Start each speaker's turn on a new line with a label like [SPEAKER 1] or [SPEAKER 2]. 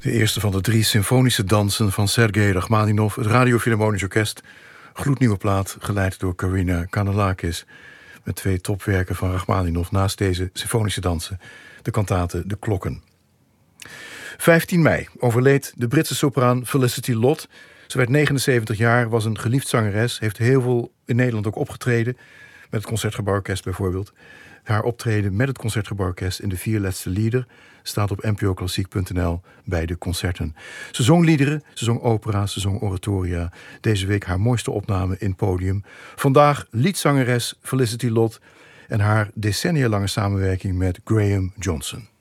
[SPEAKER 1] De eerste van de 3 symfonische dansen van Sergei Rachmaninov, het Radiofilharmonisch Orkest. Gloednieuwe plaat, geleid door Karina Kanellakis. Met 2 topwerken van Rachmaninov naast deze symfonische dansen. De kantate De Klokken. 15 mei overleed de Britse sopraan Felicity Lott. Ze werd 79 jaar, was een geliefd zangeres. Heeft heel veel in Nederland ook opgetreden. Met het Concertgebouworkest bijvoorbeeld. Haar optreden met het Concertgebouworkest in de 4 laatste lieder staat op npoklassiek.nl bij de concerten. Ze zong liederen, ze zong opera's, ze zong oratoria. Deze week haar mooiste opname in Podium. Vandaag liedzangeres Felicity Lott en haar decennialange samenwerking met Graham Johnson.